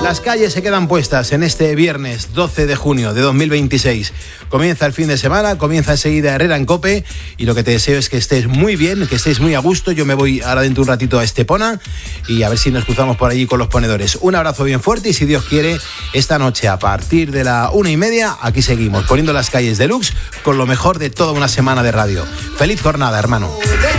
Las calles se quedan puestas en este viernes 12 de junio de 2026. Comienza el fin de semana, comienza enseguida Herrera en COPE y lo que te deseo es que estés muy bien, que estés muy a gusto. Yo me voy ahora dentro un ratito a Estepona y a ver si nos cruzamos por allí con los ponedores. Un abrazo bien fuerte y si Dios quiere, esta noche a partir de la 1:30 aquí seguimos poniendo las calles deluxe con lo mejor de toda una semana de radio. Feliz jornada, hermano.